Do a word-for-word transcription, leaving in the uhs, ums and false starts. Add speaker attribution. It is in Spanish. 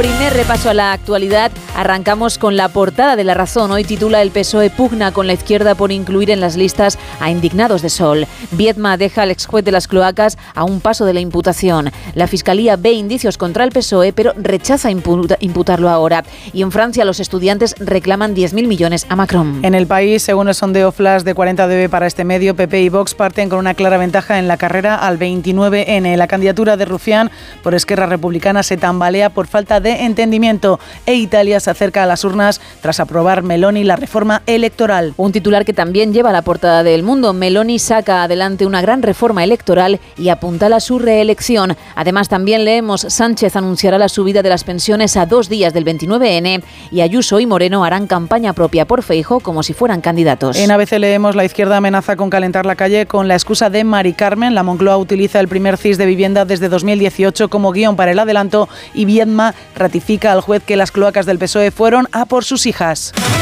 Speaker 1: primer repaso a la actualidad, arrancamos con la portada de La Razón. Hoy titula: el P S O E pugna con la izquierda por incluir en las listas a indignados de Sol. Viedma deja al exjuez de las cloacas a un paso de la imputación. La Fiscalía ve indicios contra el P S O E, pero rechaza imputa, imputarlo ahora. Y en Francia los estudiantes reclaman diez mil millones a Macron.
Speaker 2: En el país, según el sondeo flash de cuarenta D B para este medio, P P y Vox parten con una clara ventaja en la carrera al veintinueve ene. La candidatura de Rufián por Esquerra Republicana se tambalea por falta de entendimiento, e Italia se acerca a las urnas tras aprobar Meloni la reforma electoral.
Speaker 1: Un titular que también lleva a la portada de El Mundo. Meloni saca adelante una gran reforma electoral y apuntala su reelección. Además, también leemos: Sánchez anunciará la subida de las pensiones a dos días del veintinueve ene y Ayuso y Moreno harán campaña propia por Feijóo como si fueran candidatos.
Speaker 2: En A B C leemos: la izquierda amenaza con calentar la calle con la excusa de Mari Carmen. La Moncloa utiliza el primer C I S de vivienda desde dos mil dieciocho como guión para el adelanto, y Viedma ratifica al juez que las cloacas del P S O E fueron a por sus hijas.